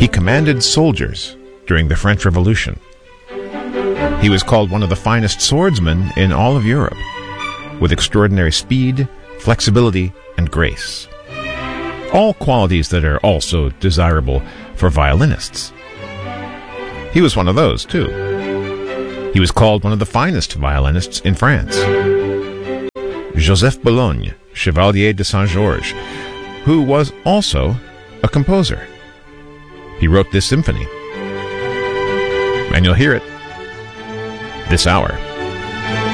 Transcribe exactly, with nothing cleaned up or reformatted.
He commanded soldiers during the French Revolution. He was called one of the finest swordsmen in all of Europe, with extraordinary speed, flexibility, and grace. All qualities that are also desirable for violinists. He was one of those, too. He was called one of the finest violinists in France. Joseph Boulogne, Chevalier de Saint-Georges, who was also a composer. He wrote this symphony, and you'll hear it this hour.